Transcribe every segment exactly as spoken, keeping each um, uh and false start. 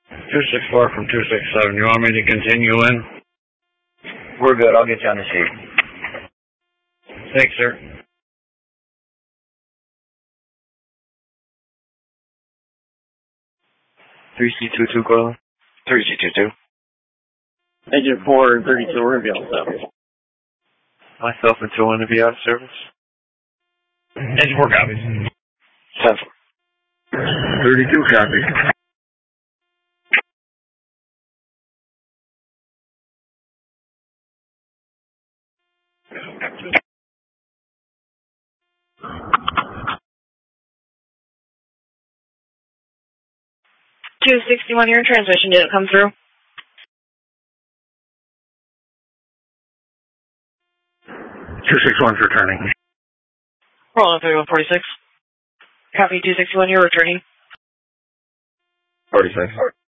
two six four from two six seven. You want me to continue in? We're good. I'll get you on the sheet. Thanks, sir. three C two two, Corlin. three C two two. Agent four and thirty-two, we're going to be on stuff. Myself and two want to be out of service. Agent four copies. ten four. thirty-two copies. two sixty-one, your transmission didn't come through. two six one's returning. Roll on thirty-one forty-six. Copy two sixty-one, you're returning. forty-six.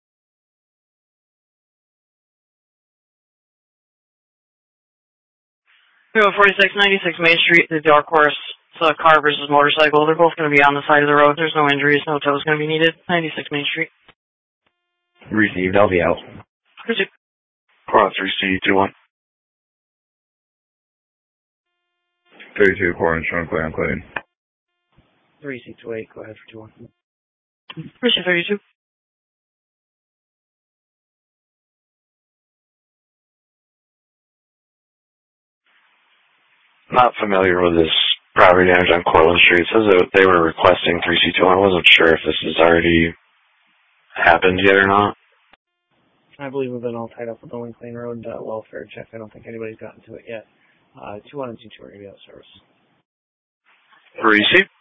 thirty-one forty-six, ninety-six Main Street, the Dark Horse. It's a car versus motorcycle. They're both going to be on the side of the road. There's no injuries, no tows going to be needed. ninety-six Main Street. Received. I'll be out. Received. Corlin three C two one. thirty-two, Corlin, showing clear on clean. three C two eight, go ahead for two one. Received thirty-two. Not familiar with this property damage on Cortlandt Street. It says that they were requesting three C two. I wasn't sure if this has already happened yet or not. I believe we've been all tied up with the Link Lane Road uh, welfare check. I don't think anybody's gotten to it yet. Uh, two one and two two are going to be out of service. Receipt.